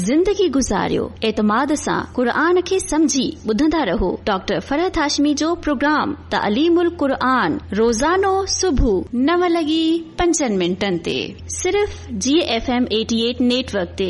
ज़िंदगी गुज़ारियो एतमाद सां क़ुरान खे समझी ॿुधंदा रहो। डॉक्टर फरहत हाशमी जो प्रोग्राम तालीमुल क़ुरान रोज़ानो सुबुह 9:05 ते सिर्फ़ GFM 88 नेटवर्क ते।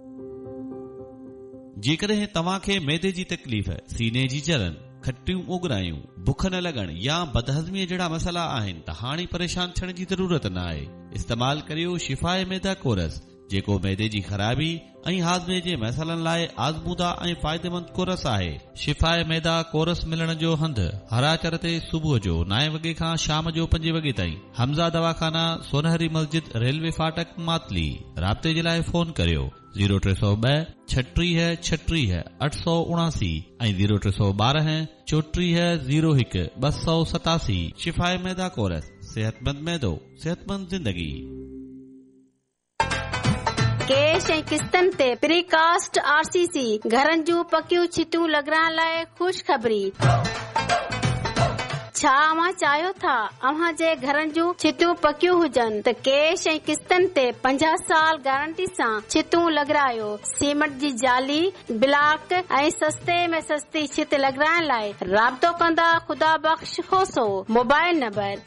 जेकॾहिं तव्हांखे मैदे जी तकलीफ़, सीने जी जलन, खटियूं उगरायूं, बुख न लॻण या बदहज़मीअ जहिड़ा मसइला आहिनि त हाणे परेशान थियण जी ज़रूरत न आहे। इस्तेमाल करियो शिफ़ाए मैदा कोरस, जेको मैदे जी ख़राबी ऐं हाज़मे जे मसइलनि लाइ आज़मूदा ऐं फ़ाइदेमंद कोरस आहे। शिफ़ाए मैदा कोरस मिलण जो हंधि हराचर ते सुबुह जो 9 वॻे खां शाम जो 5 वॻे ताईं। हमज़ा दवाखाना, सोनहरी मस्जिद, रेलवे फाटक, मातली। राब्ते जे लाइ फ़ोन करियो 0302 36 36 879 ऐं 0312 34 01 287। शिफ़ाए मैदा कोरस, सेहतमंद मैदो, सेहतमंद ज़िंदगी। कैश ऐं किस्तनि ते प्रीकास्ट RCC घरनि जूं पकियूं छितूं लॻाइण लाइ ख़ुशि ख़बरी। छा अव्हां चाहियो था अव्हां जे घरनि जूं छितूं पकियूं हुजनि त कैश ऐं किस्तनि ते 50 साल गारंटी सां छितूं लॻारायो। सीमेंट जी जाली, ब्लॉक ऐं सस्ते में सस्ती छित लॻाइण लाइ राब्तो कंदा ख़ुदा बख़्श होसो। Mobile number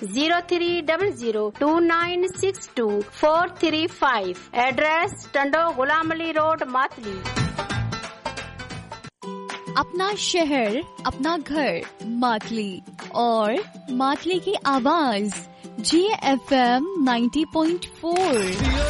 03002962 address Tando Ghulam Ali road, Matali. अपना शहर, अपना घर, मातली और मातली की आवाज GFM 90.4।